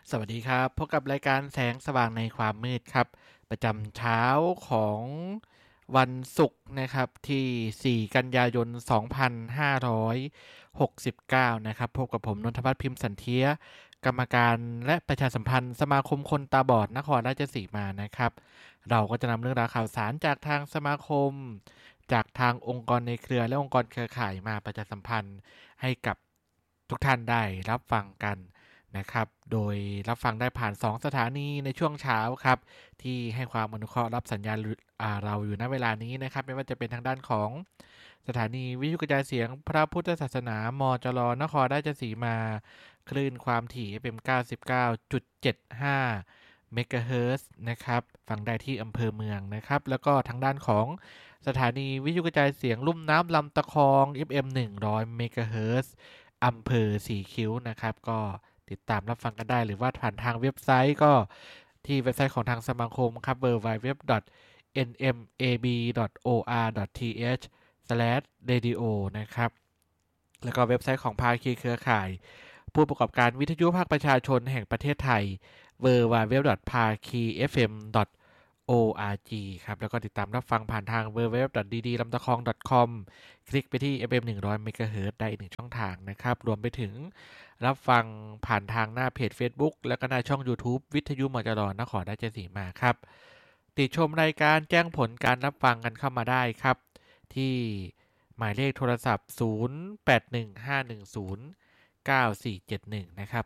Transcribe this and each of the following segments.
สวัสดีครับพบกับรายการแสงสว่างในความมืดครับประจำเช้าของวันศุกร์นะครับที่4กันยายน2569นะครับพบกับผมนนทพัฒน์พิมพ์สันเทียกรรมการและประชาสัมพันธ์สมาคมคนตาบอดนครราชสีมานะครับเราก็จะนำเรื่องราวข่าวสารจากทางสมาคมจากทางองค์กรในเครือและองค์กรเครือข่ายมาประชาสัมพันธ์ให้กับทุกท่านได้รับฟังกัน นะครับโดยรับฟังได้ผ่าน2สถานีในช่วงเช้าครับที่ให้ความอนุเคราะห์รับสัญญาณเราอยู่ณเวลานี้นะครับไม่ว่าจะเป็นทางด้านของสถานีวิทยุกระจายเสียงพระพุทธศาสนามจรนครราชสีมาคลื่นความถี่ FM 99.75เมกะเฮิรตซ์นะครับฟังได้ที่อำเภอเมืองนะครับแล้วก็ทางด้านของสถานีวิทยุกระจายเสียงลุ่มน้ำลำตะคอง FM 100เมกะเฮิรตซ์อำเภอสีคิ้วนะครับก็ติดตามรับฟังกันได้หรือว่าผ่านทางเว็บไซต์ก็ที่เว็บไซต์ของทางสมาคมครับ www.nmab.or.th/radio นะครับแล้วก็เว็บไซต์ของภาคีเครือข่ายผู้ประกอบการวิทยุภาคประชาชนแห่งประเทศไทย www.phakifm.org ครับแล้วก็ติดตามรับฟังผ่านทาง www.ddlamtakong.com คลิกไปที่ FM 100 MHz ได้อีกหนึ่งช่องทางนะครับรวมไปถึงรับฟังผ่านทางหน้าเพจ Facebook และก็หน้าช่อง YouTube วิทยุมจรนครราชสีมาครับติดชมรายการแจ้งผลการรับฟังกันเข้ามาได้ครับที่หมายเลขโทรศัพท์0815109471นะครับ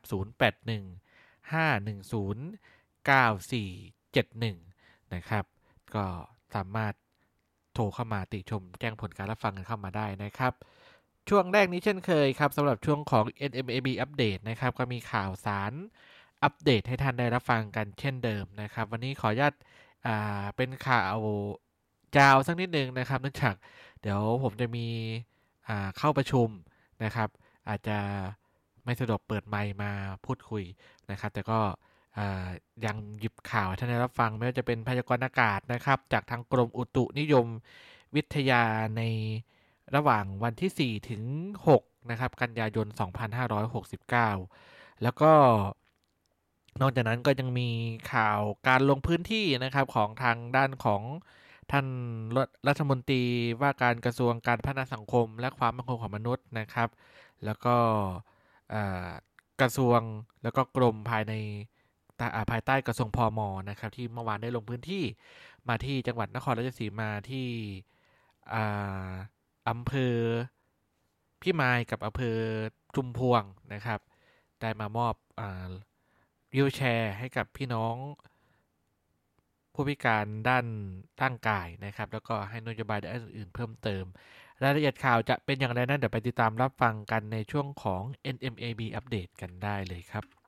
0815109471นะครับก็สามารถโทรเข้ามาติชมแจ้งผลการรับฟังกันเข้ามาได้นะครับช่วงแรกนี้เช่นเคยครับสำหรับช่วงของ NMAB อัปเดตนะครับก็มีข่าวสารอัปเดตให้ท่านได้รับฟังกันเช่นเดิมนะครับวันนี้ขออนุญาตเป็นข่าวยาวสักนิดนึงนะครับเนื่องจากเดี๋ยวผมจะมีเข้าประชุมนะครับอาจจะไม่สะดวกเปิดไมค์มาพูดคุยนะครับแต่ก็ยังหยิบข่าวให้ท่านได้รับฟังไม่ว่าจะเป็นพยากรณ์อากาศนะครับจากทางกรมอุตุนิยมวิทยาในระหว่างวันที่4ถึง6นะครับกันยายน2569แล้วก็นอกจากนั้นก็ยังมีข่าวการลงพื้นที่นะครับของทางด้านของท่านรัฐมนตรีว่าการกระทรวงการพัฒนาสังคมและความมั่นคงของมนุษย์นะครับแล้วก็กระทรวงแล้วก็กรมภายใต้กระทรวงพมนะครับที่เมื่อวานได้ลงพื้นที่มาที่จังหวัดนครราชสีมาที่อ่าอำเภอพิมายกับอำเภอชุมพวงนะครับได้มามอบวีลแชร์ให้กับพี่น้องผู้พิการด้านร่างกายนะครับแล้วก็ให้นโยบายด้านอื่นๆเพิ่มเติมรายละเอียดข่าวจะเป็นอย่างไรนั้นเดี๋ยวไปติดตามรับฟังกันในช่วงของ NMAB อัปเดตกันได้เลยครับ